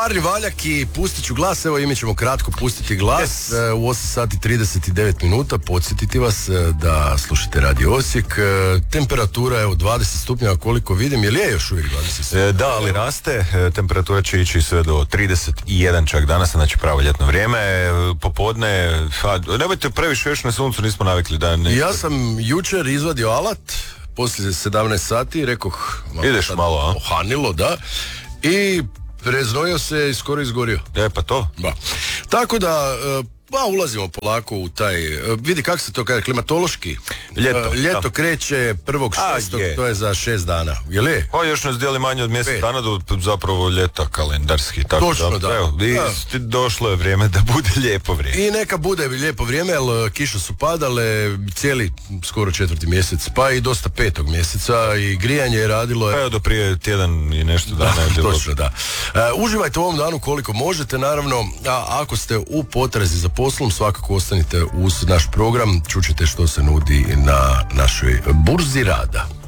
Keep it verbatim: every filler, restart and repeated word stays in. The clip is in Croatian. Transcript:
Parni valjak i pustit ću glas, evo i mi ćemo kratko pustiti glas yes. u osam sati trideset devet minuta, podsjetiti vas da slušate Radio Osijek. Temperatura je u dvadeset stupnjeva koliko vidim, je li je još uvijek dvadeset stupnjeva? Da, ali raste, temperatura će ići sve do trideset jedan čak danas, znači pravo ljetno vrijeme, popodne, a, nemojte previše još na suncu, nismo navikli da ne... Ja sam jučer izvadio alat, poslije sedamnaest sati, rekoh... Ideš malo, a? Ohanilo, da, i... preznojio se i skoro izgorio. E, pa to? Da. Tako da, pa ulazimo polako u taj, vidi kako se to kaže, klimatološki. Ljeto. Ljeto da. kreće prvog šestog, to je za šest dana. Je li? Pa još nas dijeli manje od mjesec dana do zapravo ljeta kalendarski. Tako Točno, da. da. Evo, i došlo je vrijeme da bude lijepo vrijeme. I neka bude lijepo vrijeme, jer kiše su padale cijeli skoro četvrti mjesec, pa i dosta petog mjeseca i grijanje je radilo. Pa evo do prije tjedan i nešto dana. Da, je bilo... točno, da. Uh, uživajte u ovom danu koliko možete, naravno, a ako ste u potrazi za poslom, svakako ostanite uz naš program, čućete što se nudi na našoj burzi rada.